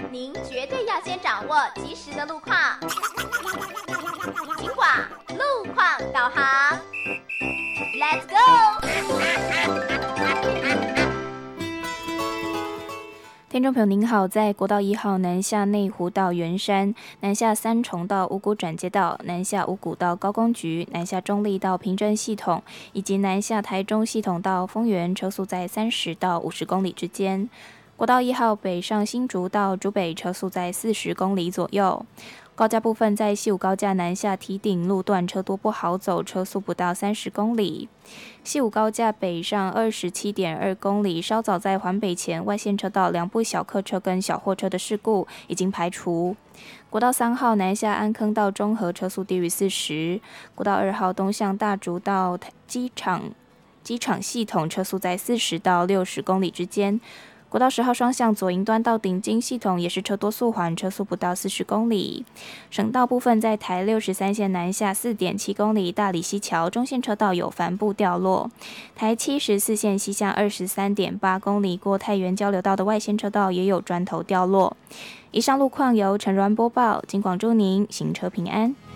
您绝对要先掌握及时的路况。警广路况导航 ，Let's go！ 听众朋友您好，在国道1号南下内湖到圆山，南下三重到五股转接道，南下五股到高工局，南下中立到平镇系统，以及南下台中系统到丰原，车速在30到50公里之间。国道1号北上新竹到竹北，车速在40公里左右。高架部分在西武高架南下堤顶路段车多不好走，车速不到30公里。西武高架北上27.2公里，稍早在环北前外线车道两部小客车跟小货车的事故已经排除。国道3号南下安坑到中和，车速低于40。国道2号东向大竹到机场系统，车速在40到60公里之间。国道10号双向左营端到顶金系统也是车多速缓，车速不到40公里。省道部分在台63线南下 4.7 公里，大里溪桥中线车道有帆布掉落。台74线西向 23.8 公里，过太原交流道的外线车道也有砖头掉落。以上路况由陈銮播报，警广祝您行车平安。